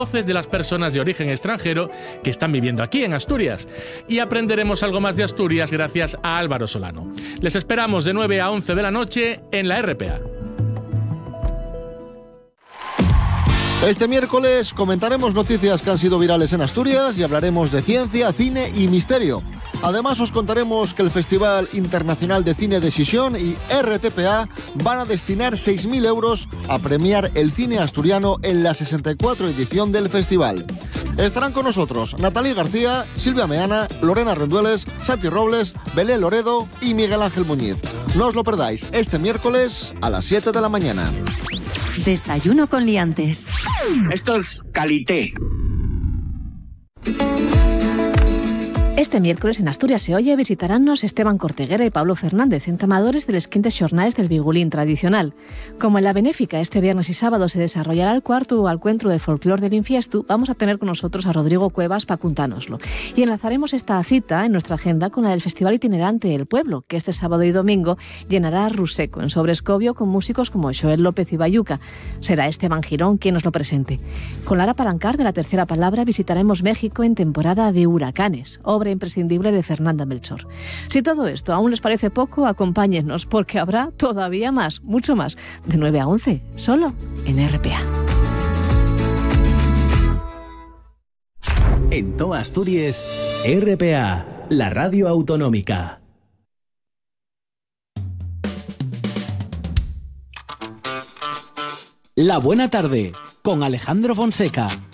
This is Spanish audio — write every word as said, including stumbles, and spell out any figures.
voces de las personas de origen extranjero que están viviendo aquí en Asturias. Y aprenderemos algo más de Asturias gracias a Álvaro Solano. Les esperamos de nueve a once de la noche en la R P A. Este miércoles comentaremos noticias que han sido virales en Asturias y hablaremos de ciencia, cine y misterio. Además os contaremos que el Festival Internacional de Cine de Xixón y R T P A van a destinar seis mil euros a premiar el cine asturiano en la sesenta y cuatro edición del festival. Estarán con nosotros Natalí García, Silvia Meana, Lorena Rendueles, Santi Robles, Belén Loredo y Miguel Ángel Muñiz. No os lo perdáis este miércoles a las siete de la mañana. Desayuno con liantes. Esto es calité. Este miércoles en Asturias se oye visitaránnos Esteban Corteguera y Pablo Fernández, entamadores de les quintes xornais del Vigulín tradicional. Como en la benéfica este viernes y sábado se desarrollará el cuarto encuentro de folclor del Infiestu, vamos a tener con nosotros a Rodrigo Cuevas para contárnoslo. Y enlazaremos esta cita en nuestra agenda con la del Festival Itinerante El Pueblo, que este sábado y domingo llenará Ruseco en Sobrescobio con músicos como Joel López y Bayuca. Será Esteban Girón quien nos lo presente. Con Lara Palancar de La Tercera Palabra visitaremos México en temporada de huracanes, obra imprescindible de Fernanda Melchor. Si todo esto aún les parece poco, acompáñennos porque habrá todavía más, mucho más, de nueve a once, solo en R P A. En toda Asturias, R P A, la radio autonómica. La buena tarde, con Alejandro Fonseca.